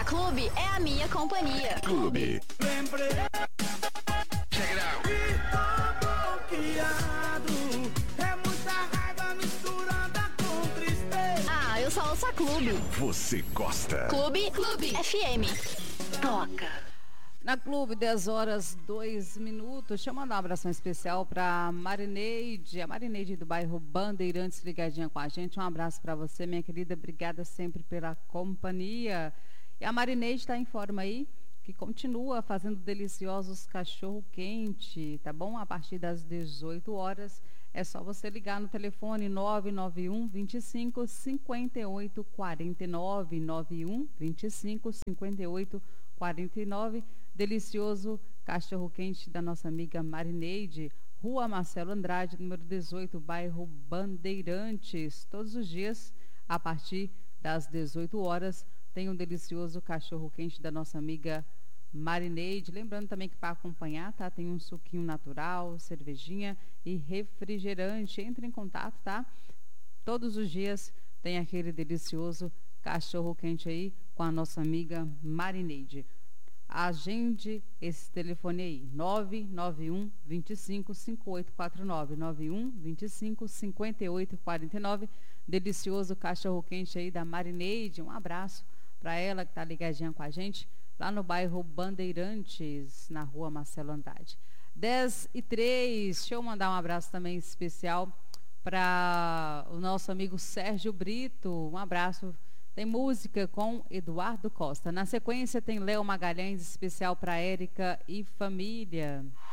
Clube é a minha companhia. Clube. Lembrei. Check it out. Bloqueado. É muita raiva misturada com tristeza. Ah, eu só ouço a Clube. Você gosta. Clube FM. Toca. Na Clube, 10 horas, 2 minutos. Deixa eu mandar um abração especial para Marineide, a Marineide do bairro Bandeirantes, ligadinha com a gente. Um abraço para você, minha querida. Obrigada sempre pela companhia. E a Marineide está em forma aí, que continua fazendo deliciosos cachorro-quente, tá bom? A partir das 18 horas, é só você ligar no telefone 991 25 58 49, 91 25 58 49. Delicioso cachorro-quente da nossa amiga Marineide, Rua Marcelo Andrade, número 18, bairro Bandeirantes. Todos os dias, a partir das 18 horas, tem um delicioso cachorro-quente da nossa amiga Marineide. Lembrando também que para acompanhar, tá? Tem um suquinho natural, cervejinha e refrigerante. Entre em contato, tá? Todos os dias tem aquele delicioso cachorro-quente aí com a nossa amiga Marineide. Agende esse telefone aí, 991 25 5849, 91 25 58 49. Delicioso cachorro-quente aí da Marineide. Um abraço para ela que tá ligadinha com a gente lá no bairro Bandeirantes, na rua Marcelo Andrade. 10h03, deixa eu mandar um abraço também especial para o nosso amigo Sérgio Brito. Um abraço. Tem música com Eduardo Costa. Na sequência tem Léo Magalhães, especial para Érica e família.